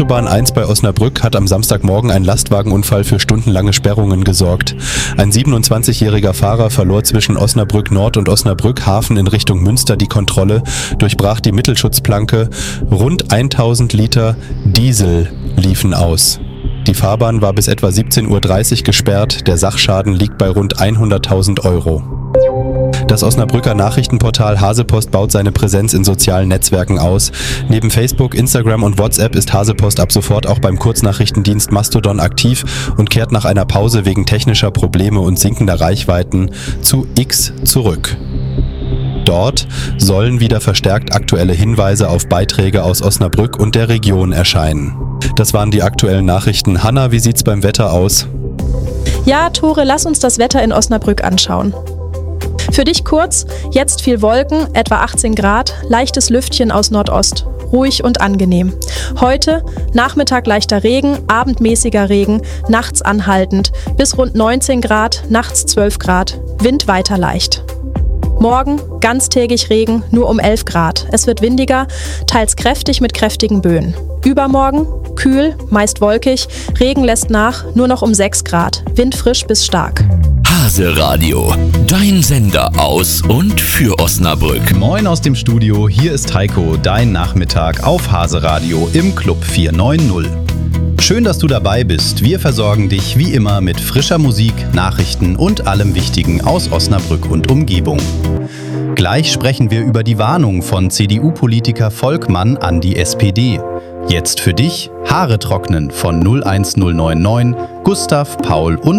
Autobahn 1 bei Osnabrück hat am Samstagmorgen ein Lastwagenunfall für stundenlange Sperrungen gesorgt. Ein 27-jähriger Fahrer verlor zwischen Osnabrück Nord und Osnabrück Hafen in Richtung Münster die Kontrolle, durchbrach die Mittelschutzplanke, rund 1000 Liter Diesel liefen aus. Die Fahrbahn war bis etwa 17:30 Uhr gesperrt, der Sachschaden liegt bei rund 100.000 Euro. Das Osnabrücker Nachrichtenportal Hasepost baut seine Präsenz in sozialen Netzwerken aus. Neben Facebook, Instagram und WhatsApp ist Hasepost ab sofort auch beim Kurznachrichtendienst Mastodon aktiv und kehrt nach einer Pause wegen technischer Probleme und sinkender Reichweiten zu X zurück. Dort sollen wieder verstärkt aktuelle Hinweise auf Beiträge aus Osnabrück und der Region erscheinen. Das waren die aktuellen Nachrichten. Hanna, wie sieht's beim Wetter aus? Ja, Tore, lass uns das Wetter in Osnabrück anschauen. Für dich kurz, jetzt viel Wolken, etwa 18 Grad, leichtes Lüftchen aus Nordost, ruhig und angenehm. Heute Nachmittag leichter Regen, abendmäßiger Regen, nachts anhaltend, bis rund 19 Grad, nachts 12 Grad, Wind weiter leicht. Morgen ganztägig Regen, nur um 11 Grad. Es wird windiger, teils kräftig mit kräftigen Böen. Übermorgen kühl, meist wolkig, Regen lässt nach, nur noch um 6 Grad, Wind frisch bis stark. Haseradio, dein Sender aus und für Osnabrück. Moin aus dem Studio, hier ist Heiko, dein Nachmittag auf Haseradio im Club 490. Schön, dass du dabei bist. Wir versorgen dich wie immer mit frischer Musik, Nachrichten und allem Wichtigen aus Osnabrück und Umgebung. Gleich sprechen wir über die Warnung von CDU-Politiker Volkmann an die SPD. Jetzt für dich Haare trocknen von 01099, Gustav, Paul und